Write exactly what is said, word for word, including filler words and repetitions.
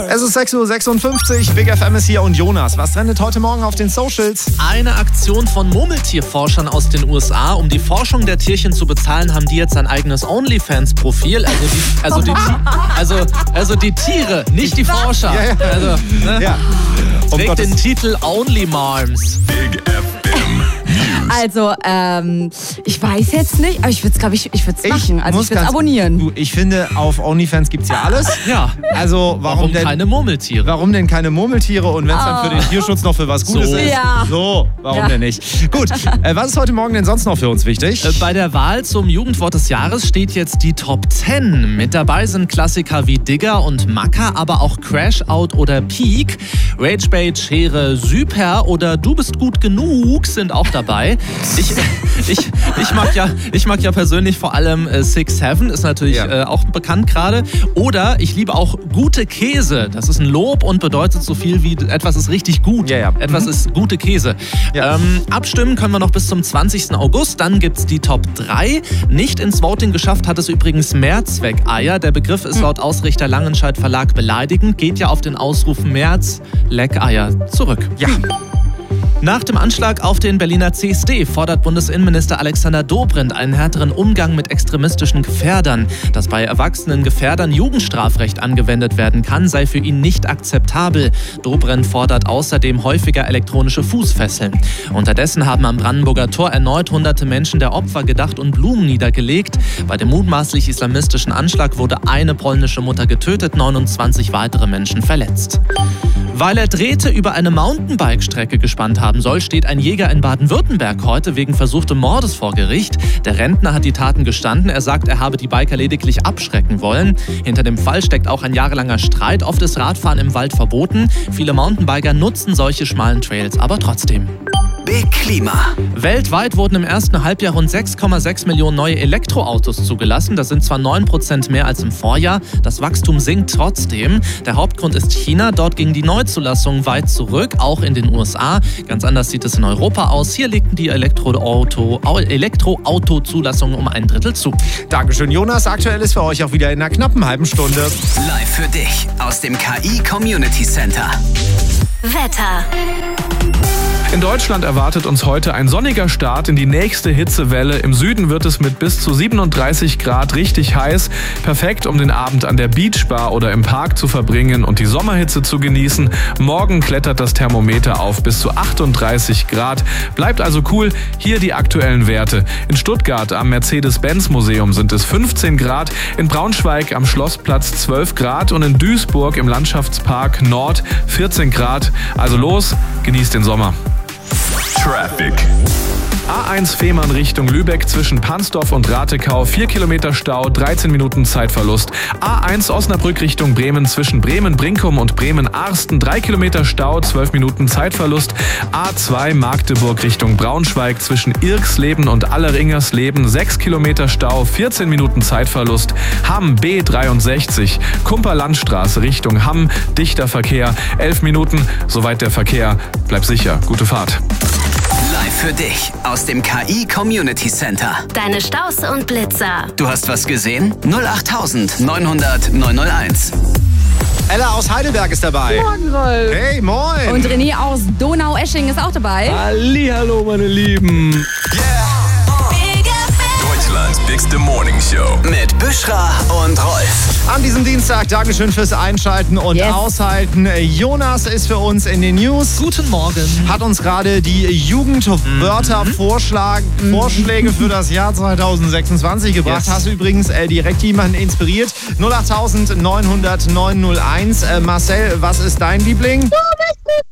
Es ist sechs Uhr sechsundfünfzig, Big F M ist hier und Jonas. Was trendet heute Morgen auf den Socials? Eine Aktion von Murmeltierforschern aus den U S A. Um die Forschung der Tierchen zu bezahlen, haben die jetzt ein eigenes OnlyFans-Profil. Also die, also, die, also, also die Tiere, nicht die Forscher. Ja, ja. Also, ne? Ja. Um Trägt Gottes- den Titel Only Moms. Big F M. Also, ähm, ich weiß jetzt nicht, aber ich würde es, glaube ich, ich würde es machen. Also muss ich würde es ganz- abonnieren. Du, ich finde, auf OnlyFans gibt's ja alles. Ja, Also, warum, warum denn keine Murmeltiere? Warum denn keine Murmeltiere? Und wenn es dann für den Tierschutz noch für was Gutes So. ist, Ja. so, warum Ja. denn nicht? Gut, äh, was ist heute Morgen denn sonst noch für uns wichtig? Äh, Bei der Wahl zum Jugendwort des Jahres steht jetzt die Top zehn. Mit dabei sind Klassiker wie Digger und Macker, aber auch Crash Out oder Peak. Ragebait, Schere, Super oder Du bist gut genug sind auch dabei. Ich, ich, ich, mag, ja, ich mag ja persönlich vor allem äh, Six Seven, ist natürlich Ja. äh, auch bekannt gerade. Oder ich liebe auch gute Käse. Das ist ein Lob und bedeutet so viel wie etwas ist richtig gut. Ja, ja. Etwas ist gute Käse. Ja. Ähm, abstimmen können wir noch bis zum zwanzigsten August. Dann gibt's die Top drei. Nicht ins Voting geschafft hat es übrigens Mehrzweckeier. Der Begriff ist laut Ausrichter Langenscheidt Verlag beleidigend. Geht ja auf den Ausruf März, Leckeier zurück. Ja. Nach dem Anschlag auf den Berliner C S D fordert Bundesinnenminister Alexander Dobrindt einen härteren Umgang mit extremistischen Gefährdern. Dass bei erwachsenen Gefährdern Jugendstrafrecht angewendet werden kann, sei für ihn nicht akzeptabel. Dobrindt fordert außerdem häufiger elektronische Fußfesseln. Unterdessen haben am Brandenburger Tor erneut hunderte Menschen der Opfer gedacht und Blumen niedergelegt. Bei dem mutmaßlich islamistischen Anschlag wurde eine polnische Mutter getötet, neunundzwanzig weitere Menschen verletzt. Weil er Drähte über eine Mountainbike-Strecke gespannt haben soll, steht ein Jäger in Baden-Württemberg heute wegen versuchtem Mordes vor Gericht. Der Rentner hat die Taten gestanden. Er sagt, er habe die Biker lediglich abschrecken wollen. Hinter dem Fall steckt auch ein jahrelanger Streit. Oft ist Radfahren im Wald verboten. Viele Mountainbiker nutzen solche schmalen Trails aber trotzdem. Big Klima. Weltweit wurden im ersten Halbjahr rund sechs Komma sechs Millionen neue Elektroautos zugelassen. Das sind zwar neun Prozent mehr als im Vorjahr, das Wachstum sinkt trotzdem. Der Hauptgrund ist China. Dort ging die Neuzulassung weit zurück, auch in den U S A. Ganz anders sieht es in Europa aus. Hier legten die Elektroauto, Elektroauto-Zulassungen um ein Drittel zu. Dankeschön, Jonas. Aktuell ist für euch auch wieder in einer knappen halben Stunde. Live für dich aus dem K I Community Center. Wetter. In Deutschland erwartet uns heute ein sonniger Start in die nächste Hitzewelle. Im Süden wird es mit bis zu siebenunddreißig Grad richtig heiß. Perfekt, um den Abend an der Beachbar oder im Park zu verbringen und die Sommerhitze zu genießen. Morgen klettert das Thermometer auf bis zu achtunddreißig Grad. Bleibt also cool. Hier die aktuellen Werte. In Stuttgart am Mercedes-Benz-Museum sind es fünfzehn Grad. In Braunschweig am Schlossplatz zwölf Grad und in Duisburg im Landschaftspark Nord vierzehn Grad. Also los, genießt den Sommer. Traffic. A eins Fehmarn Richtung Lübeck zwischen Pansdorf und Ratekau, vier Kilometer Stau, dreizehn Minuten Zeitverlust. A eins Osnabrück Richtung Bremen zwischen Bremen-Brinkum und Bremen-Arsten, drei Kilometer Stau, zwölf Minuten Zeitverlust. A zwei Magdeburg Richtung Braunschweig zwischen Irksleben und Alleringersleben, sechs Kilometer Stau, vierzehn Minuten Zeitverlust. Hamm B dreiundsechzig, Kumperlandstraße Richtung Hamm, dichter Verkehr, elf Minuten, soweit der Verkehr. Bleib sicher, gute Fahrt. Live für dich aus dem K I Community Center. Deine Staus und Blitzer. Du hast was gesehen? null acht neunhundert neunhunderteins. Ella aus Heidelberg ist dabei. Morgen, Rolf. Hey, moin. Und René aus Donau-Esching ist auch dabei. Hallihallo, meine Lieben. Deutschlands bigste Morning Show. Mit Büschra und Rolf. An diesem Dienstag, Dankeschön fürs Einschalten und Yes. Aushalten. Jonas ist für uns in den News. Guten Morgen. Hat uns gerade die Jugendwörter-Vorschläge Vorschläge für das Jahr zweitausendsechsundzwanzig gebracht. Yes. Hast du übrigens äh, direkt jemanden inspiriert. null acht neunhundert neunhundert neunhunderteins. Äh, Marcel, was ist dein Liebling? Du bist gut